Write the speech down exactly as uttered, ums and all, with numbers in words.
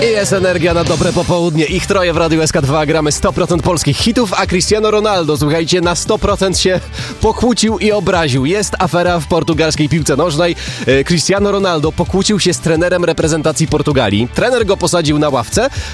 I jest energia na dobre popołudnie. Ich troje w Radiu S K dwa. Gramy sto procent polskich hitów, a Cristiano Ronaldo, słuchajcie, na sto procent się pokłócił i obraził. Jest afera w portugalskiej piłce nożnej. Cristiano Ronaldo pokłócił się z trenerem reprezentacji Portugalii. Trener go posadził na ławce,